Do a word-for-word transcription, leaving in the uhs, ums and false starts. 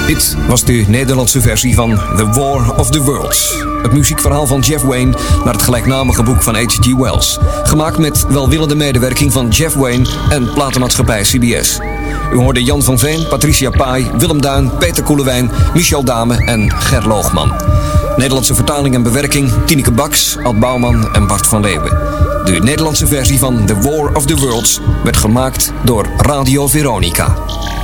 Dit was de Nederlandse versie van The War of the Worlds. Het muziekverhaal van Jeff Wayne naar het gelijknamige boek van H G Wells. Gemaakt met welwillende medewerking van Jeff Wayne en platenmaatschappij C B S. U hoorde Jan van Veen, Patricia Pai, Willem Duin, Peter Koelewijn, Michel Dame en Ger Loogman. Nederlandse vertaling en bewerking Tineke Baks, Ad Bouwman en Bart van Leeuwen. De Nederlandse versie van The War of the Worlds werd gemaakt door Radio Veronica.